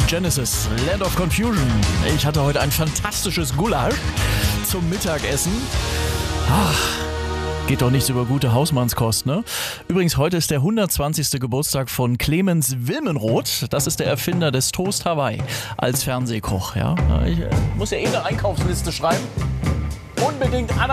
Genesis, Land of Confusion. Ich hatte heute ein fantastisches Gulasch zum Mittagessen. Geht doch nichts über gute Hausmannskost, ne? Übrigens, heute ist der 120. Geburtstag von Clemens Wilmenroth. Das ist der Erfinder des Toast Hawaii als Fernsehkoch, ja. Ich muss ja eine Einkaufsliste schreiben. Unbedingt Anna